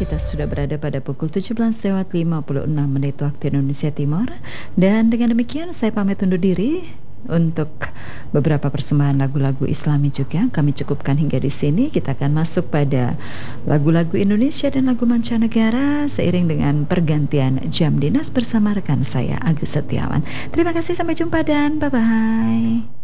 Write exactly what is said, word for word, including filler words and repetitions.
kita sudah berada pada pukul tujuh belas lewat lima puluh enam menit waktu Indonesia Timur. Dan dengan demikian saya pamit undur diri. Untuk beberapa persembahan lagu-lagu Islami juga kami cukupkan hingga di sini. Kita akan masuk pada lagu-lagu Indonesia dan lagu mancanegara seiring dengan pergantian jam dinas bersama rekan saya Agus Setiawan. Terima kasih, sampai jumpa dan bye-bye.